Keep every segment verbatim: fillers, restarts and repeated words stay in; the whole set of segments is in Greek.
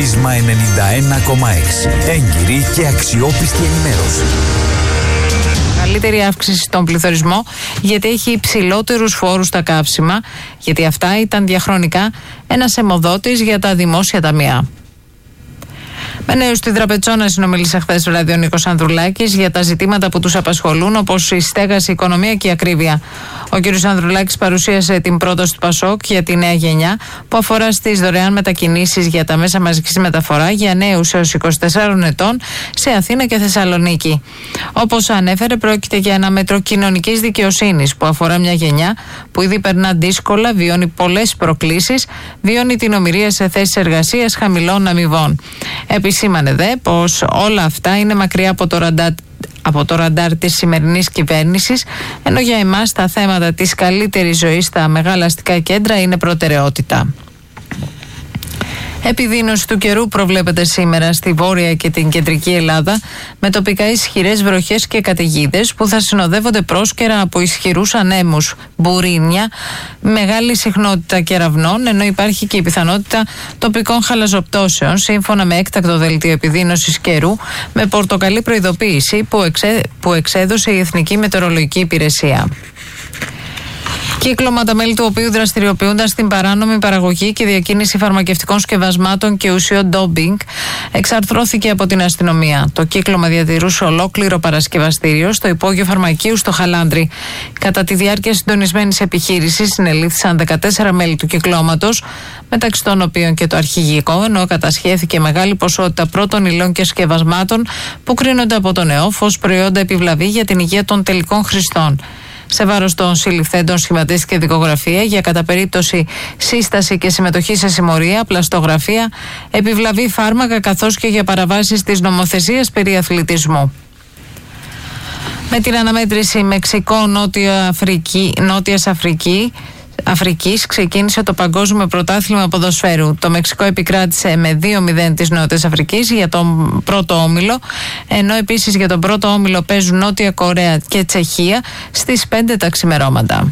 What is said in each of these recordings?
Πρίσμα ενενήντα ένα κόμμα έξι. Έγκυρη και αξιόπιστη ενημέρωση. Καλύτερη αύξηση στον πληθωρισμό, γιατί έχει υψηλότερους φόρους στα καύσιμα, γιατί αυτά ήταν διαχρονικά ένας αιμοδότης για τα δημόσια ταμεία. Με νέους στη Τραπετσόνα συνομίλησε χθες βράδυ ο Νίκος Ανδρουλάκης για τα ζητήματα που τους απασχολούν, όπως η στέγαση, η οικονομία και η ακρίβεια. Ο κ. Ανδρουλάκης παρουσίασε την πρόταση του Πασόκ για τη νέα γενιά, που αφορά στις δωρεάν μετακινήσεις για τα μέσα μαζικής μεταφορά για νέους έως είκοσι τεσσάρων ετών σε Αθήνα και Θεσσαλονίκη. Όπως ανέφερε, πρόκειται για ένα μέτρο κοινωνικής δικαιοσύνης που αφορά μια γενιά που ήδη περνά δύσκολα, βιώνει πολλές προκλήσεις, βιώνει την ομηρία σε θέσεις εργασίας χαμηλών αμοιβών. Επισήμανε δε πως όλα αυτά είναι μακριά από το ραντάρ, από το ραντάρ της σημερινής κυβέρνησης, ενώ για εμάς τα θέματα της καλύτερης ζωής στα μεγάλα αστικά κέντρα είναι προτεραιότητα. Επιδείνωση του καιρού προβλέπεται σήμερα στη Βόρεια και την Κεντρική Ελλάδα, με τοπικά ισχυρές βροχές και καταιγίδες που θα συνοδεύονται πρόσκαιρα από ισχυρούς ανέμους, μπουρίνια, μεγάλη συχνότητα κεραυνών, ενώ υπάρχει και η πιθανότητα τοπικών χαλαζοπτώσεων, σύμφωνα με έκτακτο δελτίο επιδείνωσης καιρού με πορτοκαλί προειδοποίηση που, εξέ, που εξέδωσε η Εθνική Μετεωρολογική Υπηρεσία. Κύκλωμα, τα μέλη του οποίου δραστηριοποιούνταν στην παράνομη παραγωγή και διακίνηση φαρμακευτικών σκευασμάτων και ουσιών ντόμπινγκ, εξαρθρώθηκε από την αστυνομία. Το κύκλωμα διατηρούσε ολόκληρο παρασκευαστήριο στο υπόγειο φαρμακείου στο Χαλάνδρι. Κατά τη διάρκεια συντονισμένης επιχείρησης συνελήφθησαν δεκατέσσερα μέλη του κυκλώματος, μεταξύ των οποίων και το αρχηγικό, ενώ κατασχέθηκε μεγάλη ποσότητα πρώτων υλών και σκευασμάτων που κρίνονται από τον ΕΟΦ ως προϊόντα επιβλαβή για την υγεία των τελικών χρηστών. Σε βάρος των συλληφθέντων σχηματίστηκε δικογραφία για κατά περίπτωση σύσταση και συμμετοχή σε συμμορία, πλαστογραφία, επιβλαβή φάρμακα, καθώς και για παραβάσεις της νομοθεσίας περί αθλητισμού. Με την αναμέτρηση Μεξικό-Νότια Αφρική, Νότιας Αφρική, Αφρικής ξεκίνησε το Παγκόσμιο Πρωτάθλημα Ποδοσφαίρου. Το Μεξικό επικράτησε με δύο μηδέν της Νότιας Αφρικής για τον πρώτο όμιλο, ενώ επίσης για τον πρώτο όμιλο παίζουν Νότια Κορέα και Τσεχία στις πέντε τα ξημερώματα.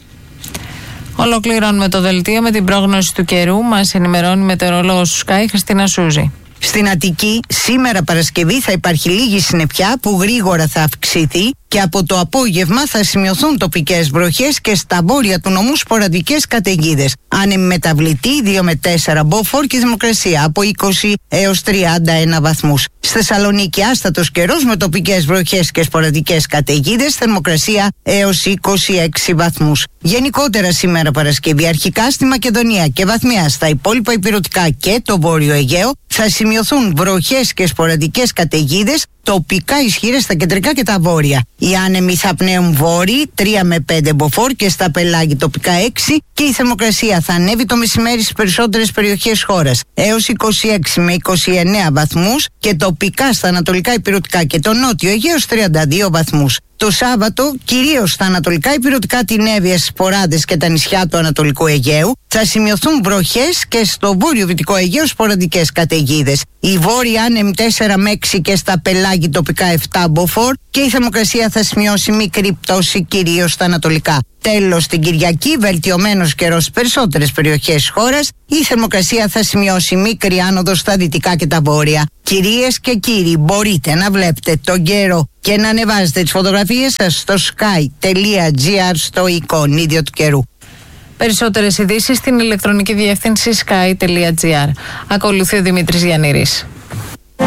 Ολοκληρώνουμε το δελτίο με την πρόγνωση του καιρού. Μας ενημερώνει η μετεωρολόγος του Sky, Χριστίνα Σούζη. Στην Αττική, σήμερα Παρασκευή, θα υπάρχει λίγη συννεφιά που γρήγορα θα αυξηθεί και από το απόγευμα θα σημειωθούν τοπικές βροχές και στα βόρεια του νομού σποραδικές καταιγίδες. Άνεμη μεταβλητή δύο με τέσσερα μποφόρ και θερμοκρασία από είκοσι έως τριάντα ένα βαθμούς. Στη Θεσσαλονίκη άστατος καιρός με τοπικές βροχές και σποραδικές καταιγίδες, θερμοκρασία έως είκοσι έξι βαθμούς. Γενικότερα σήμερα Παρασκευή, αρχικά στη Μακεδονία και βαθμιά στα υπόλοιπα ηπειρωτικά και το Βόρειο Αιγαίο, θα σημειωθούν βροχές και σποραδικές καταιγίδες, τοπικά ισχυρές στα κεντρικά και τα βόρεια. Οι άνεμοι θα πνέουν βόρειοι τρία με πέντε μποφόρ και στα πελάγη τοπικά έξι, και η θερμοκρασία θα ανέβει το μεσημέρι στις περισσότερες περιοχές χώρας έως είκοσι έξι με είκοσι εννέα βαθμούς και τοπικά στα ανατολικά ηπειρωτικά και το νότιο Αιγαίο τριάντα δύο βαθμούς. Το Σάββατο, κυρίως στα ανατολικά ηπειρωτικά, την Εύβοια, στις Ποράδες και τα νησιά του Ανατολικού Αιγαίου, θα σημειωθούν βροχές και στο βόρειο-βυτικό Αιγαίο σποραδικές καταιγίδες. Οι βόρειοι άνεμοι τέσσερα με έξι και στα πελάγη τοπικά επτά μποφόρ και η θερμοκρασία θα σημειώσει μικρή πτώση κυρίως στα ανατολικά. Τέλος, την Κυριακή, βελτιωμένος καιρός στις περισσότερες περιοχές χώρας, η θερμοκρασία θα σημειώσει μικρή άνοδο στα δυτικά και τα βόρεια. Κυρίες και κύριοι, μπορείτε να βλέπετε τον καιρό και να ανεβάζετε τις φωτογραφίες σας στο sky τελεία gr, στο εικονίδιο του καιρού. Περισσότερες ειδήσεις στην ηλεκτρονική διεύθυνση sky τελεία gr. Ακολουθεί ο Δημήτρης Γιαννήρης.